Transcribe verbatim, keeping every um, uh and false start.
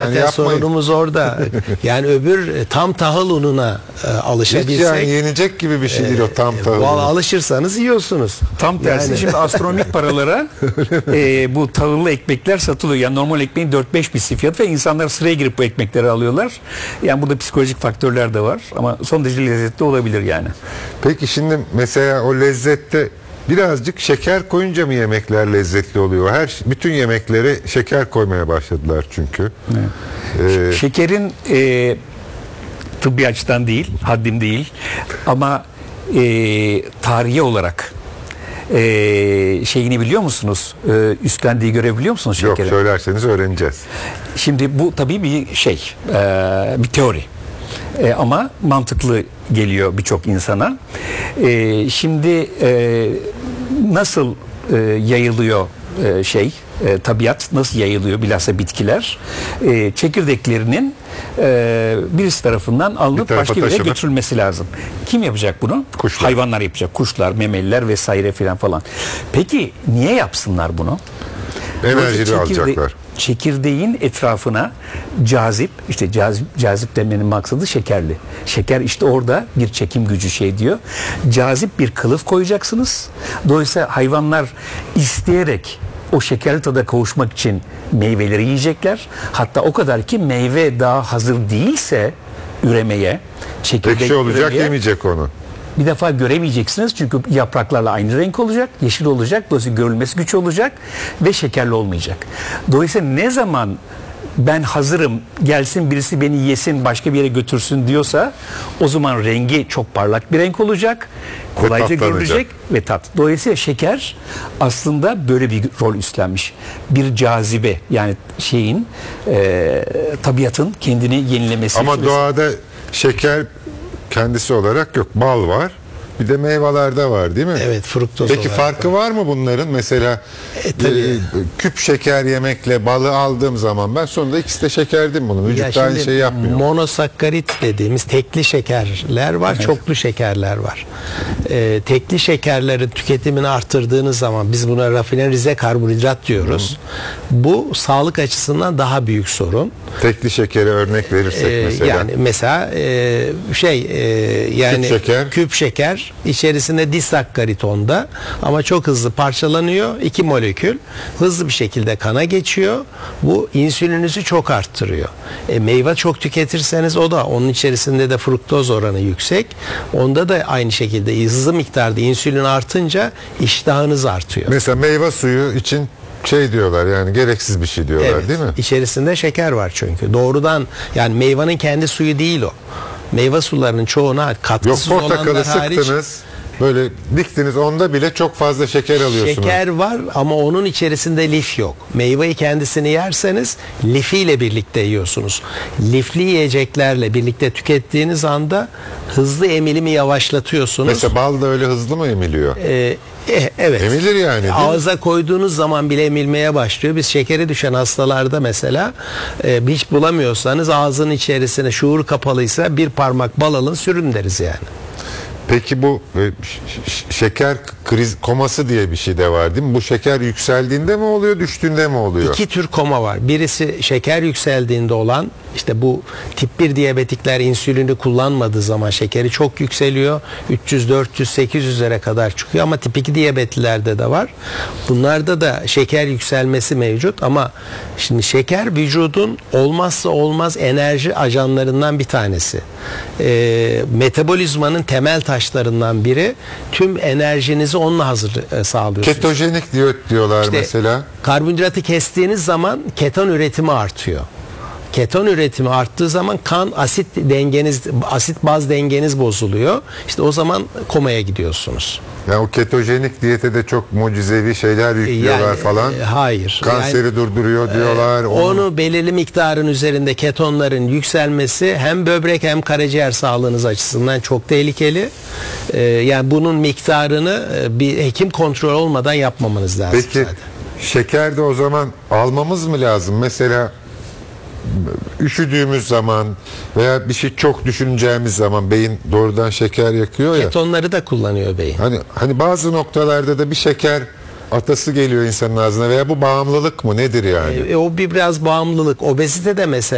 zaten yapmayın. sorunumuz orada. Yani öbür e, tam tahıl ununa e, alışabilsek. Hiç yani yenecek gibi bir şey değil o tam tahıl. Valla alışırsanız yiyorsunuz. Tam tersi Yani. şimdi astronomik paralara e, bu tahıllı ekmekler satılıyor. Yani normal ekmeğin dört beş misli fiyatı ve insanlar sıraya girip bu ekmekleri alıyorlar. Yani burada psikolojik faktörler de var ama son derece lezzetli olabilir yani. Peki şimdi mesela o lezzette birazcık şeker koyunca mı yemekler lezzetli oluyor? Her bütün yemeklere şeker koymaya başladılar çünkü. Evet. Ee, Şekerin e, tıbbi açıdan değil, haddim değil ama e, tarihi olarak e, şeyini biliyor musunuz? E, üstlendiği görev biliyor musunuz şekeri? Yok, söylerseniz öğreneceğiz. Şimdi bu tabii bir şey, e, bir teori. E, ama mantıklı geliyor birçok insana. E, şimdi e, nasıl e, yayılıyor e, şey, e, tabiat nasıl yayılıyor bilhassa bitkiler? E, çekirdeklerinin e, birisi tarafından alınıp Bir başka bir yere taşınıp. götürülmesi lazım. Kim yapacak bunu? Kuşlar. Hayvanlar yapacak. Kuşlar, memeliler vesaire filan falan. Peki niye yapsınlar bunu? Enerjili Çekirde- alacaklar. Çekirdeğin etrafına cazip, işte cazip, cazip demenin maksadı şekerli. Şeker işte orada bir çekim gücü şey diyor. Cazip bir kılıf koyacaksınız. Dolayısıyla hayvanlar isteyerek o şekerli tada kavuşmak için meyveleri yiyecekler. Hatta o kadar ki meyve daha hazır değilse üremeye, çekirdek Ekşi olacak, üremeye, yemeyecek onu. bir defa göremeyeceksiniz çünkü yapraklarla aynı renk olacak, yeşil olacak, dolayısıyla görülmesi güç olacak ve şekerli olmayacak. Dolayısıyla ne zaman ben hazırım, gelsin birisi beni yesin, başka bir yere götürsün diyorsa o zaman rengi çok parlak bir renk olacak, kolayca tatlanacak. görülecek ve tat. Dolayısıyla şeker aslında böyle bir rol üstlenmiş. Bir cazibe, yani şeyin e, tabiatın kendini yenilemesi. Ama için- doğada şeker kendisi olarak yok. Bal var. Bir de meyvelerde var değil mi? Evet, fruktoz Peki olarak farkı var mı bunların? Mesela E, tabii. e, küp şeker yemekle balı aldığım zaman ben sonunda ikisi de şeker değil mi bunun? Vücut Ya aynı şimdi şey yapmıyor. monosakkarit dediğimiz tekli şekerler var, Evet. çoklu şekerler var. Ee, tekli şekerlerin tüketimini arttırdığınız zaman biz buna rafinerize karbonhidrat diyoruz. Bu sağlık açısından daha büyük sorun. Tekli şekeri örnek verirsek Ee, mesela. Yani mesela e, şey e, yani Küp şeker. küp şeker içerisinde disakkarit onda ama çok hızlı parçalanıyor, iki molekül hızlı bir şekilde kana geçiyor. Bu insülininizi çok arttırıyor. E, meyve çok tüketirseniz o da, onun içerisinde de fruktoz oranı yüksek. Onda da aynı şekilde hızlı miktarda insülin artınca iştahınız artıyor. Mesela meyve suyu için şey diyorlar, yani gereksiz bir şey diyorlar Evet, değil mi? İçerisinde şeker var çünkü. Doğrudan, yani meyvenin kendi suyu değil o. Meyve sularının çoğuna Yok, katkısız portakalı olanlar hariç sıktınız, böyle diktiniz, onda bile çok fazla şeker alıyorsunuz. şeker var ama onun içerisinde lif yok. Meyveyi kendisini yerseniz lifiyle birlikte yiyorsunuz. Lifli yiyeceklerle birlikte tükettiğiniz anda hızlı emilimi yavaşlatıyorsunuz. Mesela bal da öyle hızlı mı emiliyor? Ee, eh, evet. Emilir yani, değil mi? Ağza koyduğunuz zaman bile emilmeye başlıyor. Biz şekeri düşen hastalarda mesela e, hiç bulamıyorsanız ağzın içerisine şuur kapalıysa bir parmak bal alın sürün deriz yani. Peki bu e, ş- ş- şeker kriz koması diye bir şey de var değil mi? Bu şeker yükseldiğinde mi oluyor, düştüğünde mi oluyor? İki tür koma var. Birisi şeker yükseldiğinde olan, işte bu tip bir diyabetikler insülini kullanmadığı zaman şekeri çok yükseliyor. üç yüz, dört yüz, sekiz yüzlere kadar çıkıyor ama tip iki diyabetlilerde de var. Bunlarda da şeker yükselmesi mevcut ama şimdi şeker vücudun olmazsa olmaz enerji ajanlarından bir tanesi. Ee, metabolizmanın temel taşlarından biri. Tüm enerjinizi onunla hazır e, sağlıyorsunuz. Ketojenik diyot diyorlar İşte mesela. karbonhidratı kestiğiniz zaman keton üretimi artıyor. Keton üretimi arttığı zaman kan asit dengeniz, asit baz dengeniz bozuluyor. İşte o zaman komaya gidiyorsunuz. Yani o ketojenik diyete de çok mucizevi şeyler yüklüyorlar Yani, falan. e, hayır. Kanseri Yani, durduruyor diyorlar. e, onu... onu belirli miktarın üzerinde ketonların yükselmesi hem böbrek hem karaciğer sağlığınız açısından çok tehlikeli. E, yani bunun miktarını e, bir hekim kontrol olmadan yapmamanız lazım. Peki zaten. şeker de o zaman almamız mı lazım? Mesela üşüdüğümüz zaman veya bir şey çok düşüneceğimiz zaman beyin doğrudan şeker yakıyor ya. Ketonları da kullanıyor beyin. Hani hani bazı noktalarda da bir şeker atası geliyor insanın ağzına veya bu bağımlılık mı nedir yani? E, o bir biraz bağımlılık. Obezite de mesela